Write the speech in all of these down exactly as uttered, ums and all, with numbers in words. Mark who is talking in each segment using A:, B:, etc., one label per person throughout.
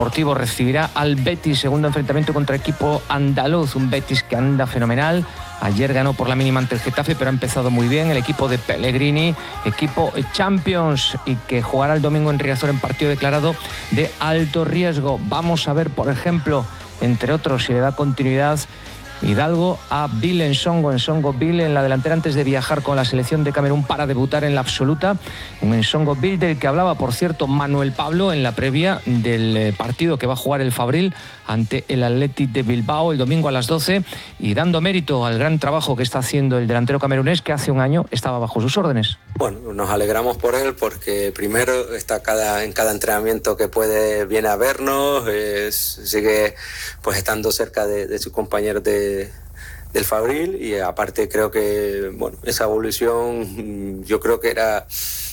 A: Deportivo recibirá al Betis, segundo enfrentamiento contra equipo andaluz, un Betis que anda fenomenal. Ayer ganó por la mínima ante el Getafe, pero ha empezado muy bien el equipo de Pellegrini, equipo Champions, y que jugará el domingo en Riazor en partido declarado de alto riesgo. Vamos a ver, por ejemplo, entre otros, si le da continuidad Hidalgo a Bill Ensongo, Ensongo Bill en la delantera antes de viajar con la selección de Camerún para debutar en la absoluta. Un Ensongo Bill del que hablaba, por cierto, Manuel Pablo en la previa del partido que va a jugar el Fabril ante el Athletic de Bilbao el domingo a las doce, y dando mérito al gran trabajo que está haciendo el delantero camerunés, que hace un año estaba bajo sus órdenes.
B: Bueno, nos alegramos por él porque primero está cada, en cada entrenamiento que puede, viene a vernos, eh, sigue pues estando cerca de, de sus compañeros de, del Fabril, y aparte creo que bueno, esa evolución yo creo que era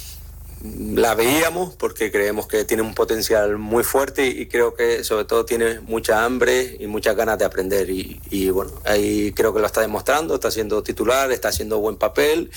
B: la veíamos porque creemos que tiene un potencial muy fuerte, y creo que sobre todo tiene mucha hambre y muchas ganas de aprender, y, y bueno, ahí creo que lo está demostrando, está siendo titular, está haciendo buen papel.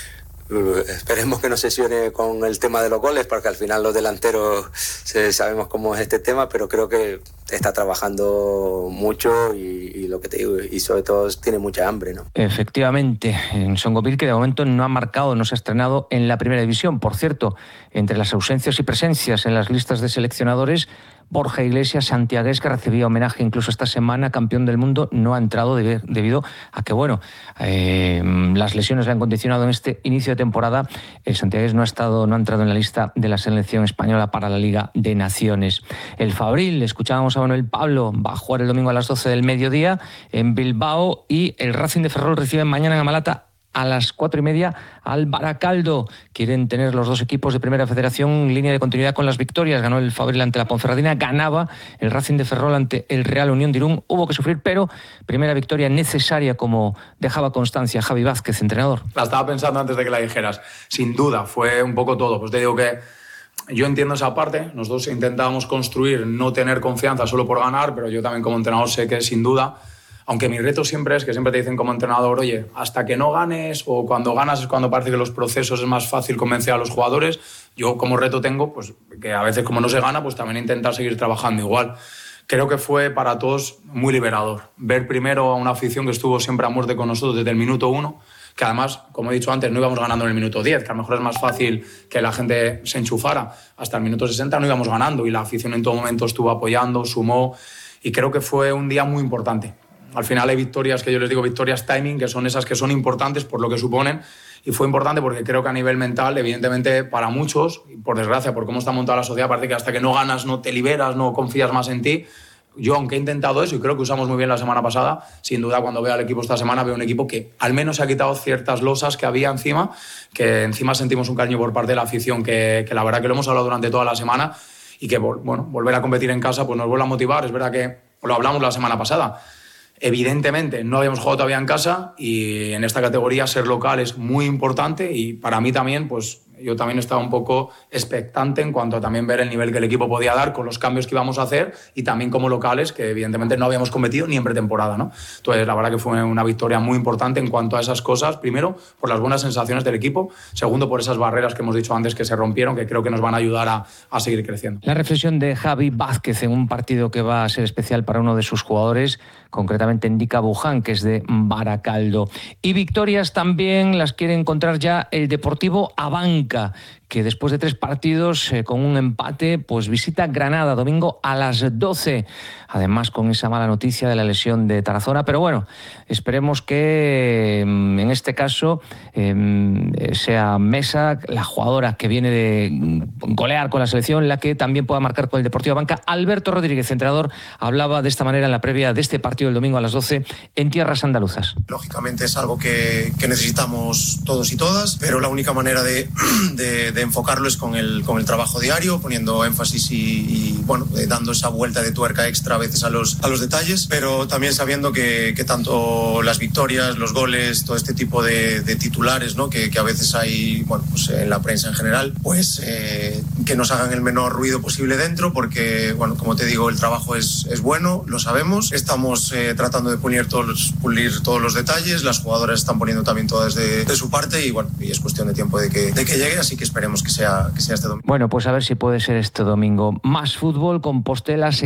B: Uh, esperemos que no se lesione con el tema de los goles, porque al final los delanteros se, sabemos cómo es este tema, pero creo que está trabajando mucho y, y lo que te digo, y sobre todo tiene mucha hambre, ¿no?
A: Efectivamente, Ensongo Bill, que de momento no ha marcado, no se ha estrenado en la primera división. Por cierto, entre las ausencias y presencias en las listas de seleccionadores, Borja Iglesias, santiagués, que recibía homenaje incluso esta semana, campeón del mundo, no ha entrado de, debido a que, bueno, eh, las lesiones le han condicionado en este inicio de temporada. El santiagués no ha estado, no ha entrado en la lista de la selección española para la Liga de Naciones. El Fabril, escuchábamos a Manuel Pablo, va a jugar el domingo a las doce del mediodía en Bilbao, y el Racing de Ferrol recibe mañana en Amalata a las cuatro y media al Baracaldo. Quieren tener los dos equipos de Primera Federación línea de continuidad con las victorias. Ganó el Fabril ante la Ponferradina, ganaba el Racing de Ferrol ante el Real Unión de Irún. Hubo que sufrir, pero primera victoria necesaria, como dejaba constancia Javi Vázquez, entrenador.
C: La estaba pensando antes de que la dijeras. Sin duda, fue un poco todo. Pues te digo que yo entiendo esa parte. Nosotros intentábamos construir, no tener confianza solo por ganar, pero yo también como entrenador sé que sin duda, aunque mi reto siempre es que siempre te dicen como entrenador, oye, hasta que no ganes, o cuando ganas es cuando parece que los procesos es más fácil convencer a los jugadores. Yo como reto tengo pues que a veces como no se gana, pues también intentar seguir trabajando igual. Creo que fue para todos muy liberador ver primero a una afición que estuvo siempre a muerte con nosotros desde el minuto uno, que además, como he dicho antes, no íbamos ganando en el minuto diez, que a lo mejor es más fácil que la gente se enchufara. Hasta el minuto sesenta no íbamos ganando, y la afición en todo momento estuvo apoyando, sumó, y creo que fue un día muy importante. Al final hay victorias que yo les digo victorias timing, que son esas que son importantes por lo que suponen, y fue importante porque creo que a nivel mental, evidentemente para muchos, y por desgracia, por cómo está montada la sociedad, parece que hasta que no ganas no te liberas, no confías más en ti. Yo, aunque he intentado eso, y creo que usamos muy bien la semana pasada, sin duda cuando veo al equipo esta semana, veo un equipo que al menos se ha quitado ciertas losas que había encima, que encima sentimos un cariño por parte de la afición, que, que la verdad que lo hemos hablado durante toda la semana, y que bueno, volver a competir en casa pues nos vuelve a motivar. Es verdad que lo hablamos la semana pasada. Evidentemente no habíamos jugado todavía en casa, y en esta categoría ser local es muy importante, y para mí también, pues yo también estaba un poco expectante en cuanto a también ver el nivel que el equipo podía dar con los cambios que íbamos a hacer, y también como locales, que evidentemente no habíamos competido ni en pretemporada, ¿no? Entonces la verdad que fue una victoria muy importante en cuanto a esas cosas. Primero, por las buenas sensaciones del equipo. Segundo, por esas barreras que hemos dicho antes que se rompieron, que creo que nos van a ayudar a, a seguir creciendo.
A: La reflexión de Javi Vázquez en un partido que va a ser especial para uno de sus jugadores, concretamente Ndika Buján, que es de Baracaldo. Y victorias también las quiere encontrar ya el Deportivo Abanca, que después de tres partidos eh, con un empate, pues visita Granada domingo a las doce. Además, con esa mala noticia de la lesión de Tarazona. Pero bueno, esperemos que en este caso eh, sea Mesa, la jugadora que viene de golear con la selección, la que también pueda marcar con el Deportivo Abanca. Alberto Rodríguez, entrenador, hablaba de esta manera en la previa de este partido el domingo a las doce en tierras andaluzas.
D: Lógicamente es algo que, que necesitamos todos y todas, pero la única manera de, de, de enfocarlo es con el, con el trabajo diario, poniendo énfasis y, y bueno, eh, dando esa vuelta de tuerca extra a veces a los, a los detalles, pero también sabiendo que, que tanto las victorias, los goles, todo este tipo de, de titulares, ¿no? que, que a veces hay, bueno, pues en la prensa en general, pues eh, que nos hagan el menor ruido posible dentro, porque, bueno, como te digo, el trabajo es, es bueno, lo sabemos, estamos eh, tratando de pulir todos, los, pulir todos los detalles, las jugadoras están poniendo también todas de, de su parte, y bueno, y es cuestión de tiempo de que, de que llegue, así que esperemos que sea, que sea este domingo.
A: Bueno, pues a ver si puede ser este domingo. Más fútbol. Compostela se